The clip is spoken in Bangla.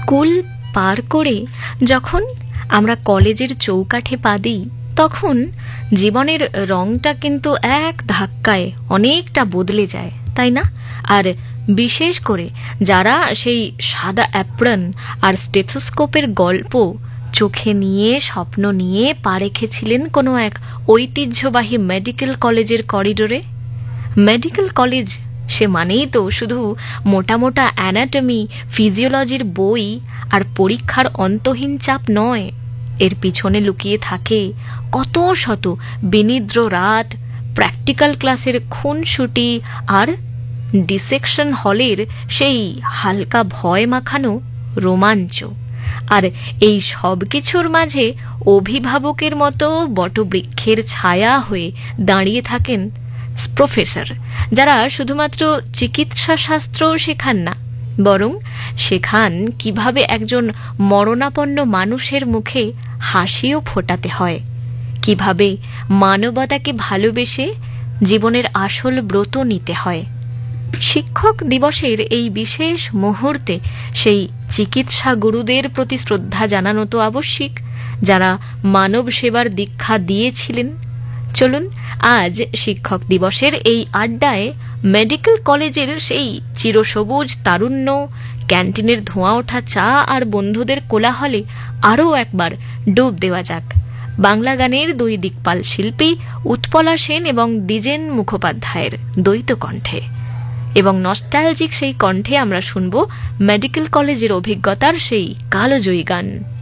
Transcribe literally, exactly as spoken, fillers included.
স্কুল পার করে যখন আমরা কলেজের চৌকাঠে পা দিই, তখন জীবনের রংটা কিন্তু এক ধাক্কায় অনেকটা বদলে যায়, তাই না? আর বিশেষ করে যারা সেই সাদা অ্যাপ্রন আর স্টেথোস্কোপের গল্প চোখে নিয়ে, স্বপ্ন নিয়ে পা রেখেছিলেন কোনো এক ঐতিহ্যবাহী মেডিকেল কলেজের করিডোরে। মেডিকেল কলেজ সে মানেই তো শুধু মোটা মোটা অ্যানাটমি, ফিজিওলজির বই আর পরীক্ষার অন্তহীন চাপ নয়। এর পিছনে লুকিয়ে থাকে কত শত বিনিদ্র রাত, প্র্যাকটিক্যাল ক্লাসের খুনসুটি আর ডিসেকশন হলের সেই হালকা ভয় মাখানো রোমাঞ্চ। আর এই সব কিছুর মাঝে অভিভাবকের মতো বটবৃক্ষের ছায়া হয়ে দাঁড়িয়ে থাকেন প্রফেসর, যারা শুধুমাত্র চিকিৎসা শাস্ত্র শেখান না, বরং শেখান কিভাবে একজন মরণাপন্ন মানুষের মুখে হাসিও ফোটাতে হয়, কিভাবে মানবতাকে ভালোবেসে জীবনের আসল ব্রত নিতে হয়। শিক্ষক দিবসের এই বিশেষ মুহূর্তে সেই চিকিৎসা গুরুদের প্রতি শ্রদ্ধা জানানো তো আবশ্যিক, যারা মানব সেবার দীক্ষা দিয়েছিলেন। চলুন আজ শিক্ষক দিবসের এই আড্ডায় মেডিকেল কলেজের সেই চিরসবুজ তারুণ্য, ক্যান্টিনের ধোঁয়া ওঠা চা আর বন্ধুদের কোলাহলে আরও একবার ডুব দেওয়া যাক বাংলা গানের দুই দিকপাল শিল্পী উৎপলা সেন এবং দ্বিজেন মুখোপাধ্যায়ের দ্বৈত কণ্ঠে। এবং নস্টালজিক সেই কণ্ঠে আমরা শুনব মেডিকেল কলেজের অভিজ্ঞতার সেই কালজয়ী গান।